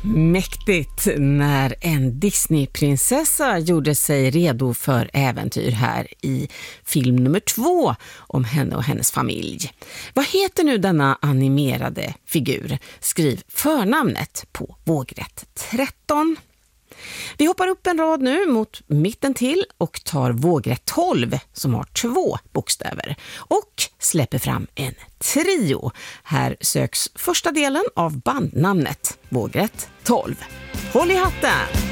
Mäktigt när en Disney-prinsessa gjorde sig redo för äventyr här i film nummer 2 om henne och hennes familj. Vad heter nu denna animerade figur? Skriv förnamnet på vågrätt 13. Vi hoppar upp en rad nu mot mitten till och tar vågrätt 12 som har 2 bokstäver och släpper fram en trio. Här söks första delen av bandnamnet, vågrätt 12. Håll i hatten!